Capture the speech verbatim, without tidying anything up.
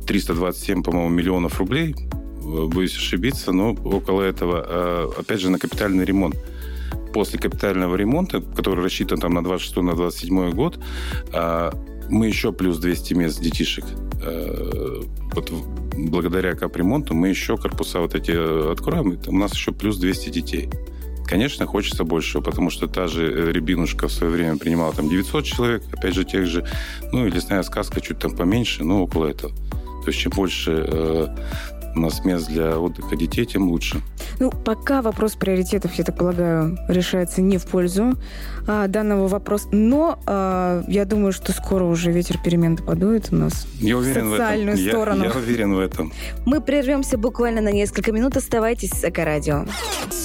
триста двадцать семь, по-моему, миллионов рублей, боюсь ошибиться, но около этого, опять же, на капитальный ремонт. После капитального ремонта, который рассчитан там на двадцать шестой, на двадцать седьмой год, мы еще плюс двести мест детишек. Вот благодаря капремонту мы еще корпуса вот эти откроем, у нас еще плюс двести детей. Конечно, хочется больше, потому что та же Рябинушка в свое время принимала там девятьсот человек, опять же, тех же, ну, и Лесная сказка чуть там поменьше, но около этого. То есть чем больше э, у нас мест для отдыха детей, тем лучше. Ну, пока вопрос приоритетов, я так полагаю, решается не в пользу а, данного вопроса, но а, я думаю, что скоро уже ветер перемен подует у нас я в уверен социальную в этом. сторону. Я, я уверен в этом. Мы прервемся буквально на несколько минут. Оставайтесь с Эко-радио.